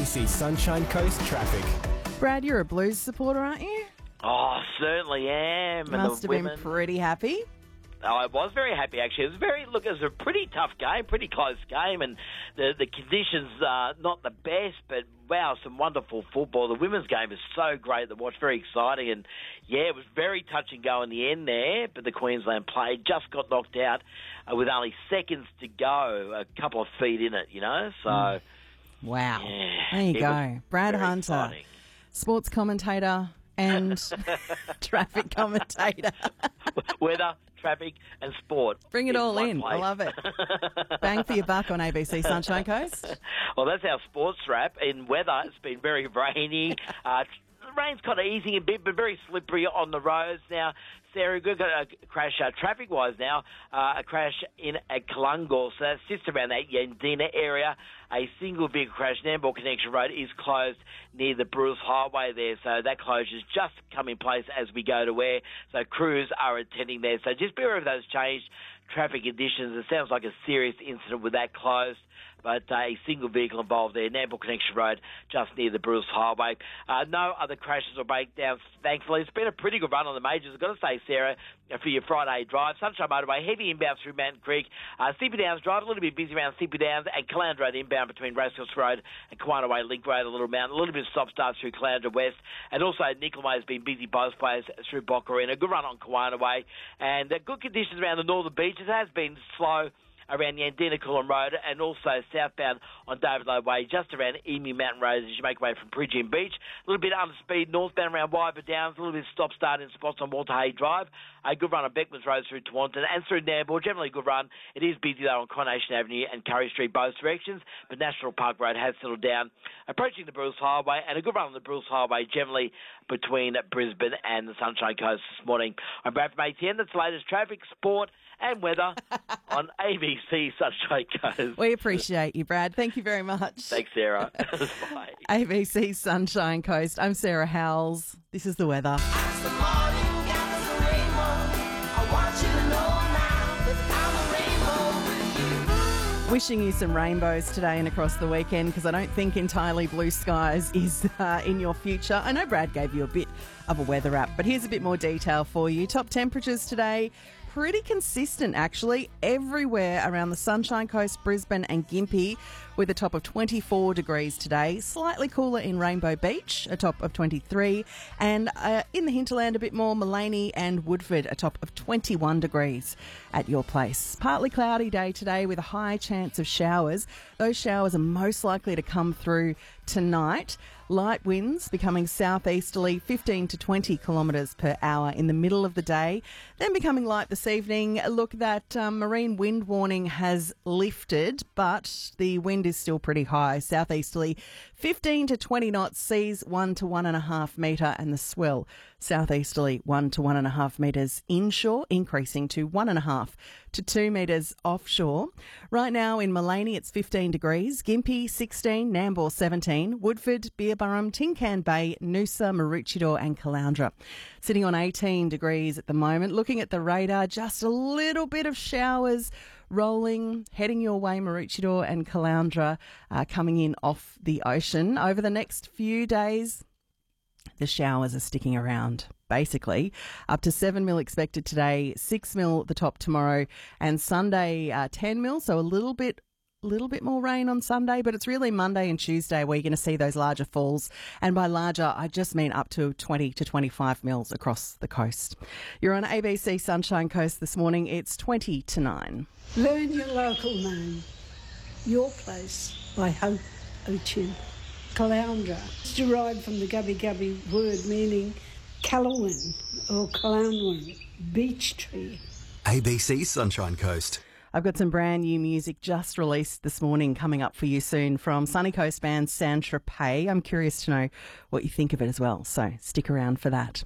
ABC Sunshine Coast traffic. Brad, you're a Blues supporter, aren't you? Oh, certainly am. You must have been pretty happy. Oh, I was very happy, actually. It was a pretty tough game, pretty close game, and the conditions not the best, but wow, some wonderful football. The women's game is so great to watch, very exciting, and yeah, it was very touch and go in the end there, but the Queensland play just got knocked out with only seconds to go, a couple of feet in it, so... Wow. Yeah, there you go. Brad Hunter, exciting. Sports commentator and traffic commentator. Weather, traffic and sport. Bring it all one in. place. I love it. Bang for your buck on ABC Sunshine Coast. Well, that's our sports wrap. In weather, it's been very rainy. The rain's kind of easing a bit, but very slippery on the roads. Now, Sarah, we've got a crash traffic-wise now, a crash at Kalungor, so that's just around that Yandina area. A single vehicle crash, Nambour Connection Road, is closed near the Bruce Highway there, so that closure's just come in place as we go to where, so crews are attending there. So just be aware of those changed traffic conditions. It sounds like a serious incident with that closed, but a single vehicle involved there, Nambour Connection Road, just near the Bruce Highway. No other crashes or breakdowns, thankfully. It's been a pretty good run on the majors, I've got to say, Sarah, for your Friday drive. Sunshine Motorway, heavy inbound through Mountain Creek. Sleepy Downs Drive, a little bit busy around Sleepy Downs, and Caloundra Road inbound between Racehorse Road and Kiwana Way Link Road, a little mountain. A little bit of stop-start through Caloundra West, and also Nickel Way has been busy both ways through Boccarina. Good run on Kiwana Way, and good conditions around the northern beaches. It has been slow around the Yandina Coolum Road, and also southbound on David Low Way, just around Emu Mountain Road as you make way from Bridgeend Beach. A little bit under speed northbound around Wyver Downs, a little bit of stop-start in spots on Walter Hay Drive. A good run on Beckman's Road through Taunton and through Nambour. Generally a good run. It is busy though on Coronation Avenue and Curry Street, both directions, but National Park Road has settled down. Approaching the Bruce Highway, and a good run on the Bruce Highway generally between Brisbane and the Sunshine Coast this morning. I'm Brad from ATN. That's the latest traffic, sport and weather on ABC Sunshine Coast. We appreciate you, Brad. Thank you very much. Thanks, Sarah. Bye. ABC Sunshine Coast. I'm Sarah Howells. This is the weather. Wishing you some rainbows today and across the weekend, because I don't think entirely blue skies is in your future. I know Brad gave you a bit of a weather app, but here's a bit more detail for you. Top temperatures today, pretty consistent actually, everywhere around the Sunshine Coast, Brisbane and Gympie, with a top of 24 degrees today. Slightly cooler in Rainbow Beach, a top of 23. And in the hinterland a bit more, Mullaney and Woodford, a top of 21 degrees at your place. Partly cloudy day today with a high chance of showers. Those showers are most likely to come through tonight. Light winds becoming southeasterly, 15 to 20 kilometres per hour in the middle of the day. Then becoming light this evening. Look, that marine wind warning has lifted, but the wind is still pretty high. Southeasterly, 15 to 20 knots, seas 1 to 1.5 metre, and the swell southeasterly 1 to 1.5 metres inshore, increasing to 1.5 to 2 metres offshore. Right now in Mullaney, it's 15 degrees, Gympie 16, Nambour 17, Woodford, Beerburrum, Tin Can Bay, Noosa, Maroochydore and Caloundra. Sitting on 18 degrees at the moment. Looking at the radar, just a little bit of showers rolling, heading your way, Maroochydore and Caloundra, coming in off the ocean. Over the next few days, the showers are sticking around. Basically, up to 7 mil expected today, 6 mil the top tomorrow, and Sunday 10 mil, so a little bit more rain on Sunday, but it's really Monday and Tuesday where you're going to see those larger falls. And by larger, I just mean up to 20 to 25 mils across the coast. You're on ABC Sunshine Coast this morning. It's 20 to 9. Learn your local name. Your Place by Hope O'Chin. Caloundra. It's derived from the Gubbi Gubbi word meaning Calowin or Caloundwin, beech tree. ABC Sunshine Coast. I've got some brand new music just released this morning coming up for you soon from Sunny Coast band San Tropez. I'm curious to know what you think of it as well, so stick around for that.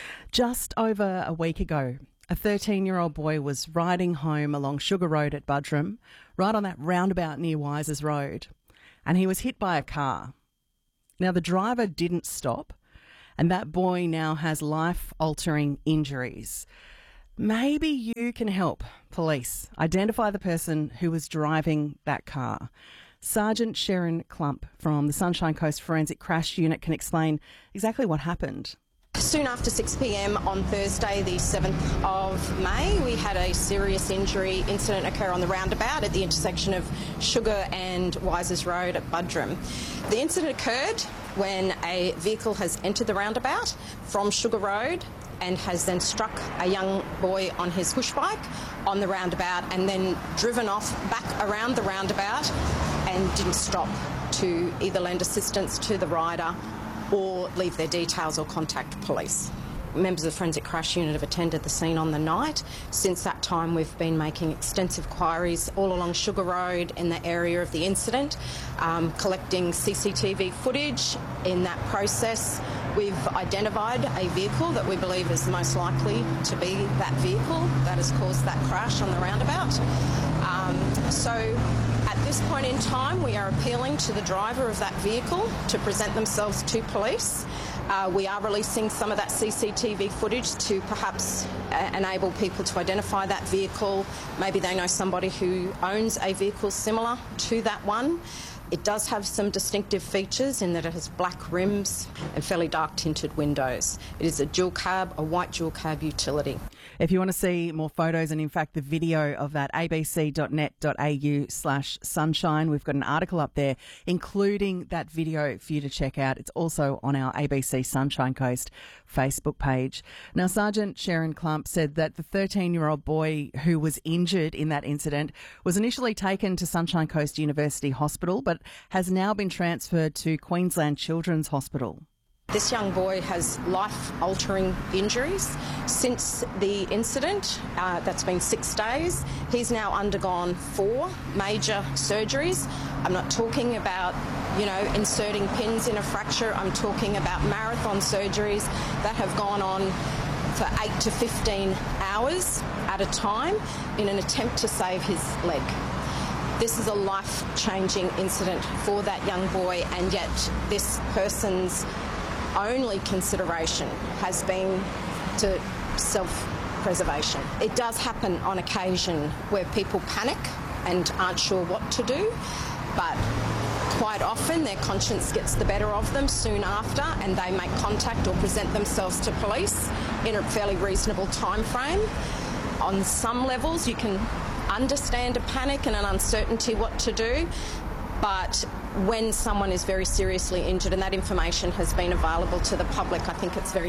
Just over a week ago, a 13-year-old boy was riding home along Sugar Road at Buderim, right on that roundabout near Wisers Road, and he was hit by a car. Now, the driver didn't stop, and that boy now has life-altering injuries. Maybe you can help police identify the person who was driving that car. Sergeant Sharon Clump from the Sunshine Coast Forensic Crash Unit can explain exactly what happened. Soon after 6 p.m. on Thursday, the 7th of May, we had a serious injury incident occur on the roundabout at the intersection of Sugar and Wisers Road at Buderim. The incident occurred when a vehicle has entered the roundabout from Sugar Road and has then struck a young boy on his push bike on the roundabout and then driven off back around the roundabout and didn't stop to either lend assistance to the rider or leave their details or contact police. Members of the Forensic Crash Unit have attended the scene on the night. Since that time, we've been making extensive inquiries all along Sugar Road in the area of the incident, collecting CCTV footage. In that process, we've identified a vehicle that we believe is the most likely to be that vehicle that has caused that crash on the roundabout. So at this point in time, we are appealing to the driver of that vehicle to present themselves to police. We are releasing some of that CCTV footage to perhaps enable people to identify that vehicle. Maybe they know somebody who owns a vehicle similar to that one. It does have some distinctive features in that it has black rims and fairly dark tinted windows. It is a dual cab, a white dual cab utility. If you want to see more photos and, in fact, the video of that, abc.net.au/sunshine. We've got an article up there, including that video for you to check out. It's also on our ABC Sunshine Coast Facebook page. Now, Sergeant Sharon Clump said that the 13-year-old boy who was injured in that incident was initially taken to Sunshine Coast University Hospital, but has now been transferred to Queensland Children's Hospital. This young boy has life-altering injuries. Since the incident, that's been 6 days, he's now undergone 4 major surgeries. I'm not talking about, inserting pins in a fracture. I'm talking about marathon surgeries that have gone on for 8 to 15 hours at a time in an attempt to save his leg. This is a life-changing incident for that young boy, and yet this person's only consideration has been to self-preservation. It does happen on occasion where people panic and aren't sure what to do, but quite often their conscience gets the better of them soon after and they make contact or present themselves to police in a fairly reasonable time frame. On some levels you can understand a panic and an uncertainty what to do, but when someone is very seriously injured and that information has been available to the public, I think it's very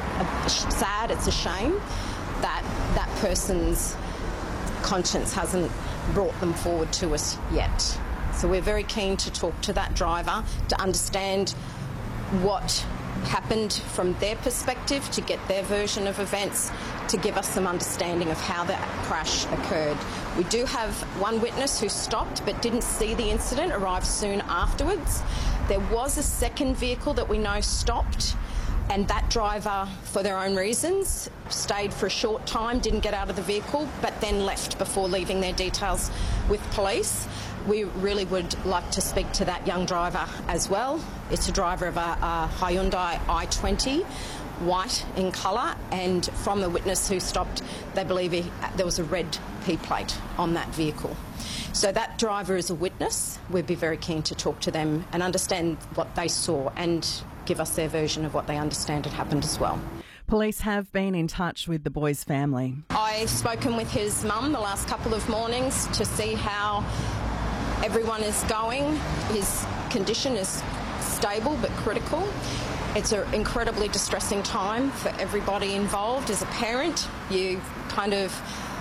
sad, it's a shame that that person's conscience hasn't brought them forward to us yet. So we're very keen to talk to that driver to understand what happened from their perspective, to get their version of events, to give us some understanding of how that crash occurred. We do have one witness who stopped but didn't see the incident, arrived soon afterwards. There was a second vehicle that we know stopped, and that driver, for their own reasons, stayed for a short time, didn't get out of the vehicle, but then left before leaving their details with police. We really would like to speak to that young driver as well. It's a driver of a Hyundai i20, white in colour, and from the witness who stopped, they believe there was a red P plate on that vehicle. So that driver is a witness. We'd be very keen to talk to them and understand what they saw and give us their version of what they understand had happened as well. Police have been in touch with the boy's family. I've spoken with his mum the last couple of mornings to see how everyone is going. His condition is stable but critical. It's an incredibly distressing time for everybody involved. As a parent, you kind of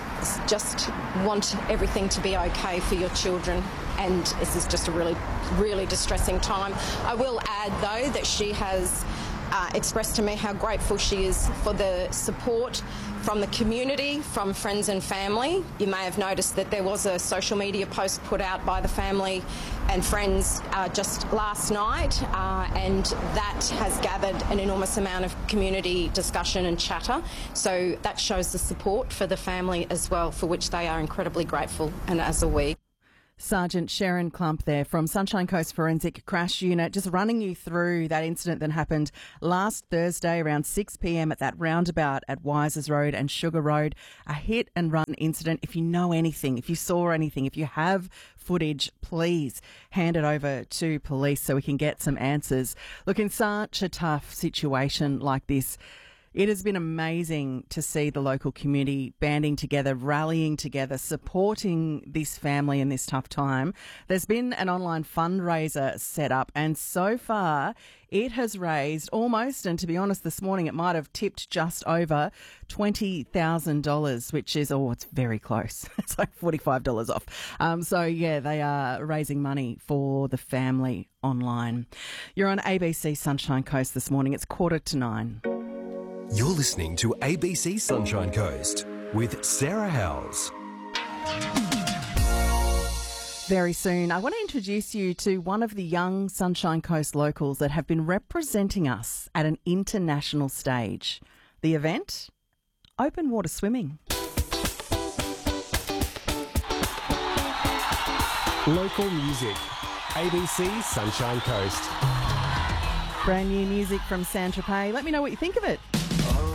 just want everything to be okay for your children, and this is just a really, really distressing time. I will add, though, that she has expressed to me how grateful she is for the support from the community, from friends and family. You may have noticed that there was a social media post put out by the family and friends just last night, and that has gathered an enormous amount of community discussion and chatter. So that shows the support for the family as well, for which they are incredibly grateful, and as are we. Sergeant Sharon Klump there from Sunshine Coast Forensic Crash Unit, just running you through that incident that happened last Thursday around 6 p.m. at that roundabout at Wisers Road and Sugar Road. A hit and run incident. If you know anything, if you saw anything, if you have footage, please hand it over to police so we can get some answers. Look, in such a tough situation like this, it has been amazing to see the local community banding together, rallying together, supporting this family in this tough time. There's been an online fundraiser set up, and so far it has raised almost, and to be honest, this morning it might have tipped just over $20,000, which is, it's very close. It's like $45 off. So, yeah, they are raising money for the family online. You're on ABC Sunshine Coast this morning. It's 8:45. You're listening to ABC Sunshine Coast with Sarah Howells. Very soon, I want to introduce you to one of the young Sunshine Coast locals that have been representing us at an international stage. The event? Open water swimming. Local music. ABC Sunshine Coast. Brand new music from Saint-Tropez. Let me know what you think of it.